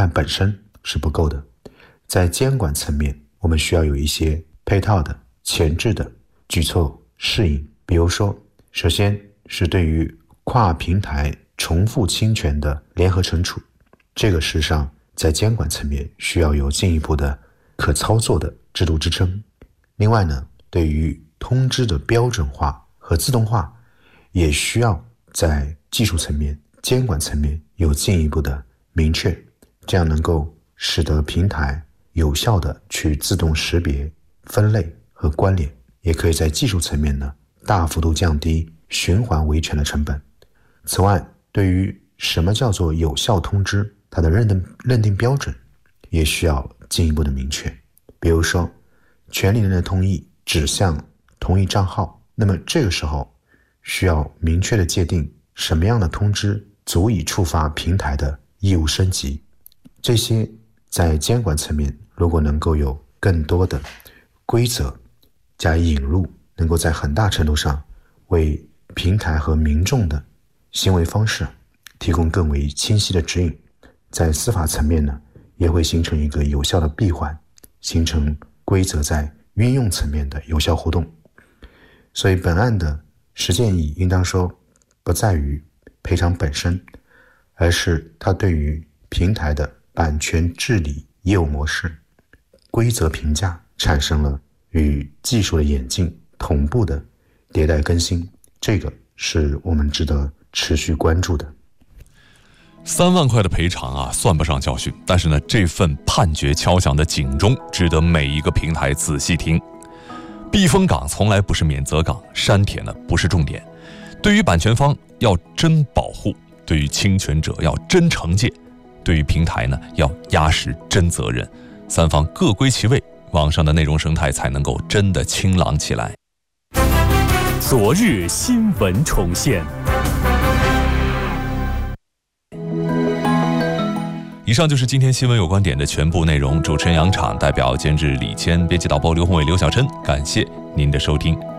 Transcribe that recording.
案本身是不够的，在监管层面，我们需要有一些配套的、前置的举措适应。比如说，首先是对于跨平台重复侵权的联合惩处，这个事实上在监管层面需要有进一步的可操作的制度支撑。另外呢，对于通知的标准化和自动化，也需要在技术层面、监管层面有进一步的明确，这样能够使得平台有效的去自动识别、分类和关联，也可以在技术层面呢大幅度降低循环维权的成本。此外，对于什么叫做有效通知，它的认定标准也需要进一步的明确。比如说，权利人的同意指向同一账号，那么这个时候需要明确的界定什么样的通知足以触发平台的义务升级。这些在监管层面如果能够有更多的规则加以引入，能够在很大程度上为平台和民众的行为方式提供更为清晰的指引，在司法层面呢，也会形成一个有效的闭环，形成规则在运用层面的有效互动。所以本案的实践意义应当说不在于赔偿本身，而是它对于平台的版权治理业务模式、规则评价产生了与技术的演进同步的迭代更新，这个是我们值得持续关注的。 3万块的赔偿啊，算不上教训，但是呢，这份判决敲响的警钟，值得每一个平台仔细听。避风港从来不是免责港，删帖呢不是重点。对于版权方要真保护，对于侵权者要真惩戒，对于平台呢要压实真责任，三方各归其位，网上的内容生态才能够真的清朗起来。 昨日新闻重现。 以上就是今天新闻有观点的全部内容。主持人杨昶，代表监制李谦，编辑导播刘宏伟、刘小琛，感谢您的收听。